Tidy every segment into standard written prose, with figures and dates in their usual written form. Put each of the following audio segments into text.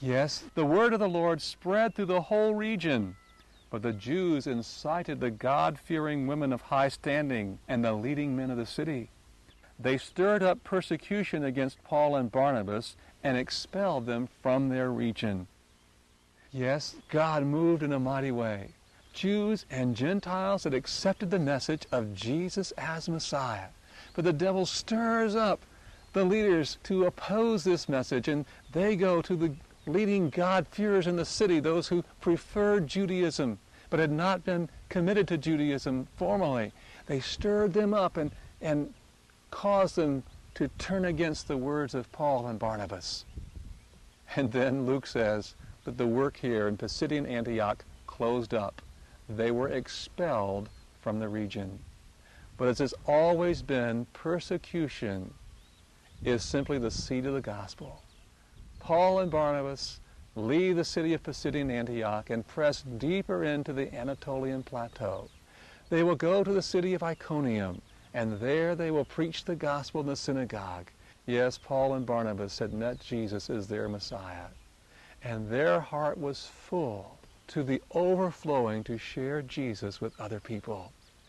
Yes, the word of the Lord spread through the whole region. But the Jews incited the God-fearing women of high standing and the leading men of the city. They stirred up persecution against Paul and Barnabas and expelled them from their region. Yes, God moved in a mighty way. Jews and Gentiles had accepted the message of Jesus as Messiah. But the devil stirs up the leaders to oppose this message, and they go to the leading God-fearers in the city, those who preferred Judaism but had not been committed to Judaism formally. They stirred them up and caused them to turn against the words of Paul and Barnabas. And then Luke says that the work here in Pisidian Antioch closed up. They were expelled from the region. But as has always been, persecution is simply the seed of the gospel. Paul and Barnabas leave the city of Pisidian Antioch and press deeper into the Anatolian plateau. They will go to the city of Iconium, and there they will preach the gospel in the synagogue. Yes, Paul and Barnabas had met Jesus as their Messiah, and their heart was full to the overflowing to share Jesus with other people.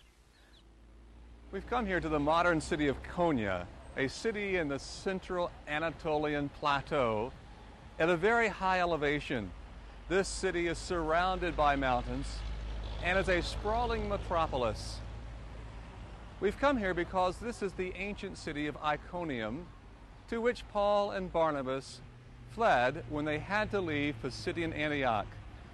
We've come here to the modern city of Konya, a city in the central Anatolian plateau at a very high elevation. This city is surrounded by mountains and is a sprawling metropolis. We've come here because this is the ancient city of Iconium, to which Paul and Barnabas fled when they had to leave Pisidian Antioch.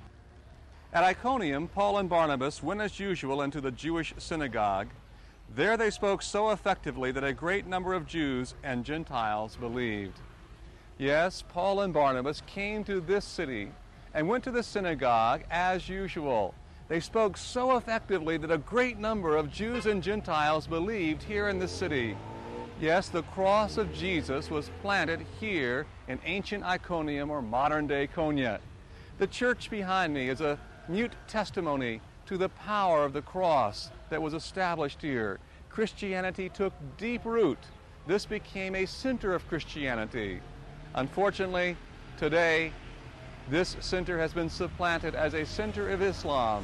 At Iconium, Paul and Barnabas went as usual into the Jewish synagogue. There they spoke so effectively that a great number of Jews and Gentiles believed. Yes, Paul and Barnabas came to this city and went to the synagogue as usual. They spoke so effectively that a great number of Jews and Gentiles believed here in this city. Yes, the cross of Jesus was planted here in ancient Iconium, or modern-day Konya. The church behind me is a mute testimony to the power of the cross that was established here. Christianity took deep root. This became a center of Christianity. Unfortunately, today, this center has been supplanted as a center of Islam.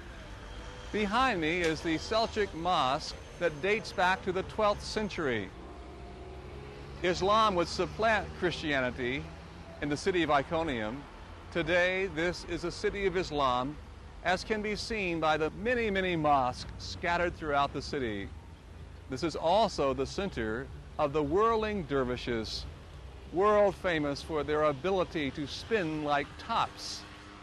Behind me is the Seljuk Mosque that dates back to the 12th century. Islam would supplant Christianity in the city of Iconium. Today, this is a city of Islam, as can be seen by the many, many mosques scattered throughout the city. This is also the center of the whirling dervishes, world famous for their ability to spin like tops.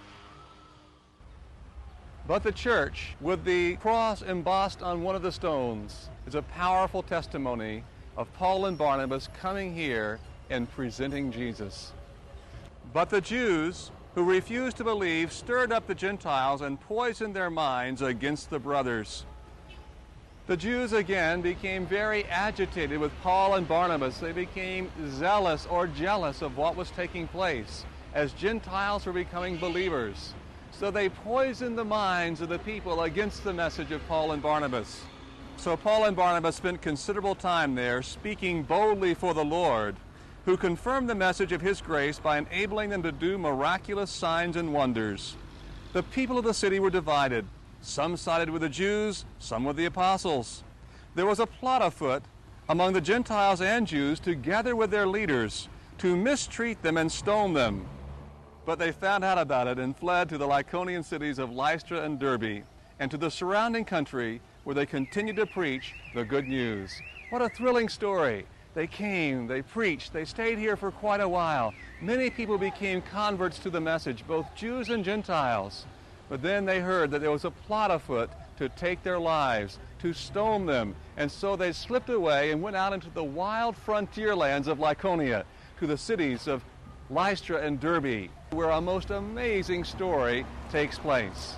But the church, with the cross embossed on one of the stones, is a powerful testimony of Paul and Barnabas coming here and presenting Jesus. But the Jews, who refused to believe, stirred up the Gentiles and poisoned their minds against the brothers. The Jews again became very agitated with Paul and Barnabas. They became zealous or jealous of what was taking place as Gentiles were becoming believers. So they poisoned the minds of the people against the message of Paul and Barnabas. So Paul and Barnabas spent considerable time there speaking boldly for the Lord, who confirmed the message of his grace by enabling them to do miraculous signs and wonders. The people of the city were divided. Some sided with the Jews, some with the apostles. There was a plot afoot among the Gentiles and Jews together with their leaders to mistreat them and stone them. But they found out about it and fled to the Lycaonian cities of Lystra and Derbe and to the surrounding country, where they continued to preach the good news. What a thrilling story. They came, they preached, they stayed here for quite a while. Many people became converts to the message, both Jews and Gentiles. But then they heard that there was a plot afoot to take their lives, to stone them. And so they slipped away and went out into the wild frontier lands of Lycaonia, to the cities of Lystra and Derbe, where a most amazing story takes place.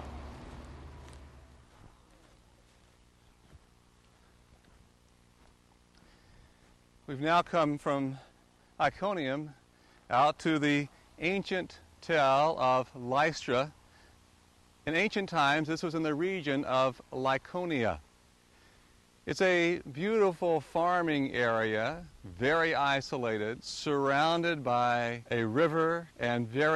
We've now come from Iconium out to the ancient tell of Lystra. In ancient times, this was in the region of Lycaonia. It's a beautiful farming area, very isolated, surrounded by a river and very